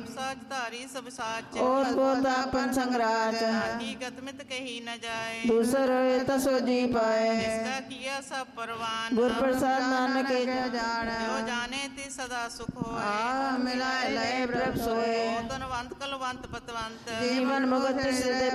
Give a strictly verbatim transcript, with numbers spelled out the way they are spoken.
ਆਪ ਸਾਚ ਧਾਰੀ ਸਭ ਸਾਚ और पोतापन संगराज हकीकत मित कही न जाए दूसर तसो जी पाए जिसका किया सब परवान गुर प्रसाद नानक के जान जो जाने ते सदा सुख हो आ मिलाए लय प्रभ सोए धनवंत कलवंत पतवंत जीवन मुक्त सिद्ध